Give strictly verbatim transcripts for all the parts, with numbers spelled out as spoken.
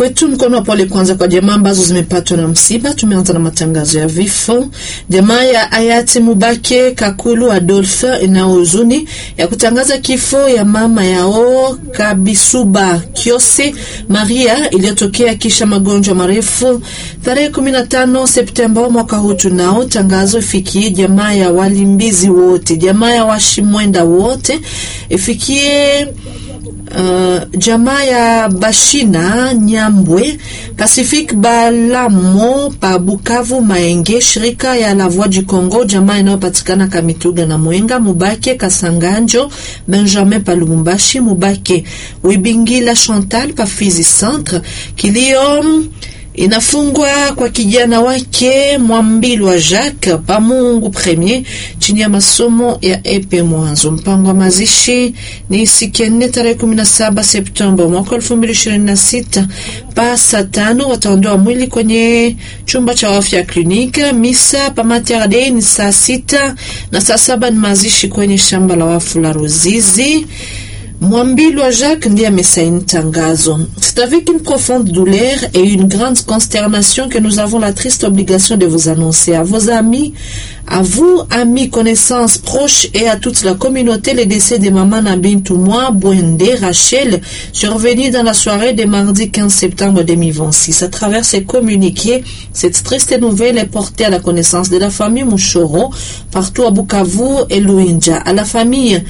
Wetu mkono pole kwanza kwa jamaa ambazo zimepatwa na msiba. Tumeanza na matangazo ya vifo. Jamaa ya hayati Mubake Kakulu Adolphe ina huzuni ya kutangaza kifo ya mama yao Kabisuba Kiose Maria iliyotokea kisha magonjwa marefu tarehe kumi na tano Septemba mwaka huu. Tunao tangazo ifikie jamaa ya Walimbizi wote, jamaa ya Washimwenda wote, ifikie Uh, jamaa ya Bashina Nyambwe Pacific Balamo pa Bukavu Maenge, shirika ya La Voix du Congo, jamaa inayopatikana Kamituga na Mwenga, Mubake Kasanganjo Benjamin pa Lubumbashi, Mubake Wibingila Chantal pa Fizi Centre. Kilio inafungwa kwa kijana wake Mwambilwa Jacques pa Mungu Premier chini ya masomo ya epe mwanzo. Mpango wa mazishi ni siku ya nne tarehe kumi na saba Septemba mwaka elfu mbili ishirini na sita pa saa tano. Wataondoa mwili kwenye chumba cha afya klinika. Misa pa Mater Dei ni saa sita na saa saba ni mazishi kwenye shamba la wafu la Ruzizi. Mwambilwa Jacques ndiye amesaini tangazo. C'est avec une profonde douleur et une grande consternation que nous avons la triste obligation de vous annoncer à vos amis, à vous, amis, connaissances, proches et à toute la communauté le décès de maman Nabintou Moi Bwende Rachel, survenu dans la soirée de mardi quinze septembre deux mille vingt-six. À travers ces communiqués, cette triste nouvelle est portée à la connaissance de la famille Mouchoro, partout à Bukavu et Luinja, à la famille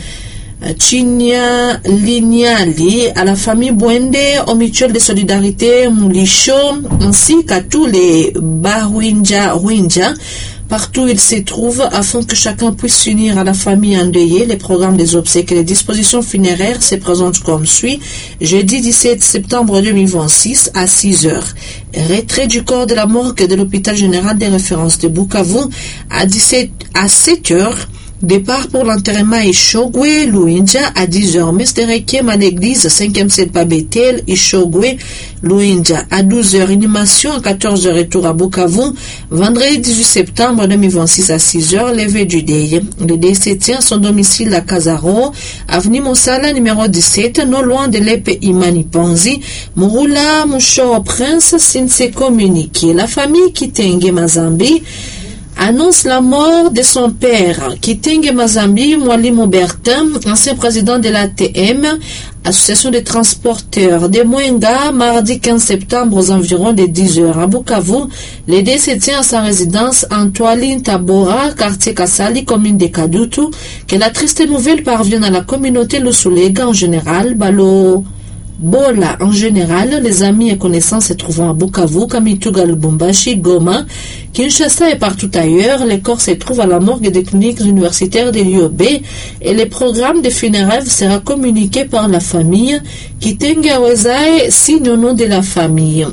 Chinya Linyali, à la famille Bwende, au mutuel de solidarité Moulicho, ainsi qu'à tous les Barouinja Ruinja, partout où ils se trouvent, afin que chacun puisse s'unir à la famille endeuillée. Les programmes des obsèques et les dispositions funéraires se présentent comme suit. Jeudi dix-sept septembre deux mille vingt-six à six heures. Retrait du corps de la morgue de l'hôpital général des références de Bukavu à dix-sept à sept heures. Départ pour l'enterrement Ishogwe, Luinja, à dix heures. Messe Requiem à l'église cinquième Selpa Bethel, Ishogwe, Luinja, à douze heures. Inhumation à quatorze heures. Retour à Bukavu. Vendredi dix-huit septembre deux mille vingt-six à six heures. Levé du deuil. Le décès tient son domicile à Kazaro, avenue Monsala, numéro dix-sept, non loin de l'Epe Imani Ponzi. Murula, Moucho Prince, s'est communiqué. La famille Kitenge Mazambi annonce la mort de son père, Kitenge Mazambi Mwalimu Bertin, ancien président de l'A T M, Association des transporteurs de Mwenga, mardi quinze septembre aux environs de dix heures. À Bukavu, le décès tient à sa résidence Antoine Tabora, quartier Kasali, commune de Kadutu. Que la triste nouvelle parvienne à la communauté Lusulega en général, Balo Bola en général, les amis et connaissances se trouvant à Bukavu, Kamituga, Lubumbashi, Goma, Kinshasa et partout ailleurs. Les corps se trouvent à la morgue des cliniques universitaires de l'U O B et les programmes de funérailles sera communiqué par la famille Kitenge Wezae, signe au nom de la famille.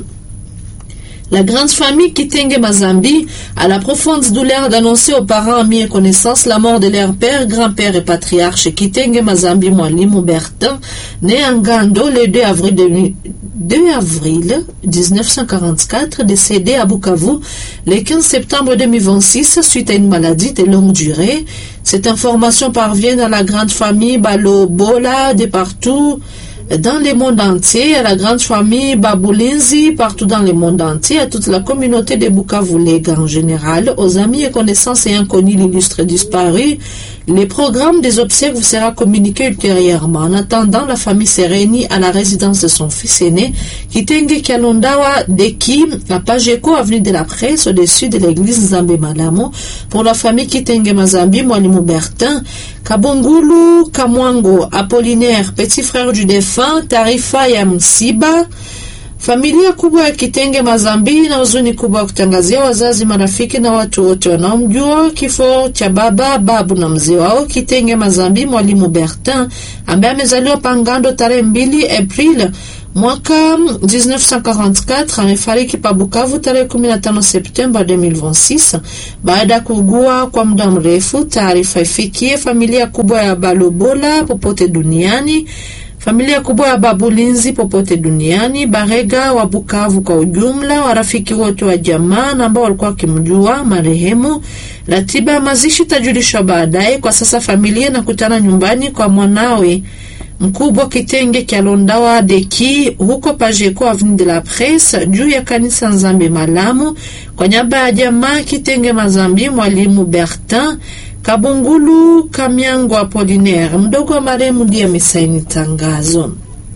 La grande famille Kitenge Mazambi a la profonde douleur d'annoncer aux parents, amis et connaissances la mort de leur père, grand-père et patriarche Kitenge Mazambi Mwalimu Bertin, né en Gando le deux avril dix-neuf cent quarante-quatre, décédé à Bukavu le quinze septembre deux mille vingt-six suite à une maladie de longue durée. Cette information parvient à la grande famille Balo Bola de partout dans le monde entier, à la grande famille Baboulinzi partout dans le monde entier, à toute la communauté de Bukavu-Lega en général, aux amis et connaissances ayant connu l'illustre disparu. Les programmes des obsèques vous sera communiqué ultérieurement. En attendant, la famille s'est réunie à la résidence de son fils aîné, Kitenge Kalondawa Deki, à Pajeko, avenue de la Presse, au-dessus de l'église Nzambe Malamo, pour la famille Kitenge Mazambi Mwalimu Bertin. Kabongulu Kamwango Apollinaire, petit frère du défunt, Tarifa ya Msiba. Familia kubwa ya Kitenge Mazambi na huzuni kubwa kutangazia wazazi, marafiki na watu wote wanaomjua kifo cha baba, babu na mzee wao Kitenge Mazambi Mwalimu Bertin, ambaye amezaliwa Pangando tarehe mbili Aprili mwaka dix-neuf cent quarante-quatre, amefariki pa Bukavu tarehe kumi na tano Septemba deux mille vingt-six baada ya kuugua kwa muda mrefu. Taarifa ifikie familia kubwa ya Balobola popote duniani, familia kubwa ya Babulinzi popote duniani, Barega wa Bukavu kwa ujumla, warafiki wote wa jamaa na ambao walikuwa kimjua marehemu. Ratiba ya mazishi tajulishwa baadaye. Kwa sasa familia inakutana nyumbani kwa mwanawe mkubwa kitenge kya Londawa Deki huko Pajeko Avenue de la Presse juu ya kanisa Nzambe Malamu. Kwa nyaba ya jamaa kitenge Mazambi, mwalimu Bertin Kabungulu Kamyango Apollinaire mdogo wa marehemu ndiye amesaini tangazo.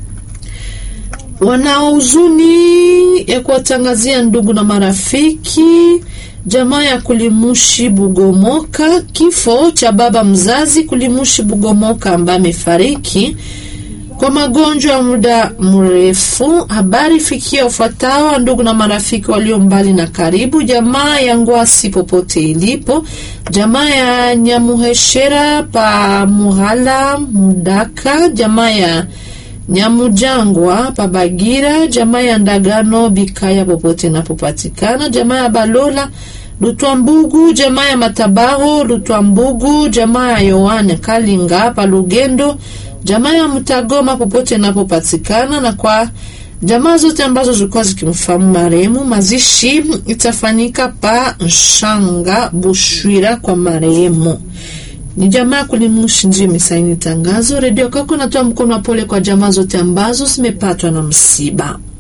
Wanaozuni ya kuwatangazia ndugu na marafiki jamaa ya Kulimushi Bugomoka kifo cha baba mzazi Kulimushi Bugomoka ambaye amefariki kwa magonjwa ya muda mrefu. Habari fikia ufuatao ndugu na marafiki walio mbali na karibu, jamaa ya Ngwasi popote ilipo, jamaa ya Nyamuheshera pa Muhala Mudaka, jamaa ya Nyamujangwa Pabagira, jamaa ya Ndagano Bikaya popote napopatikana, jamaa ya Balola Lutwambugu, jamaa ya Matabaro Lutwambugu, jamaa ya Yohane Kalinga pa Lugendo, jamaa ya Mutagoma popote napopatikana, na kwa jamaa zote ambazo zilikuwa zikimfahamu marehemu. Mazishi itafanyika pa Nshanga Bushwira kwa marehemu. Ni jamaa Kulimushi ndio imesaini tangazo. Radio Koko natoa mkono wa pole kwa jamaa zote ambazo zimepatwa na msiba.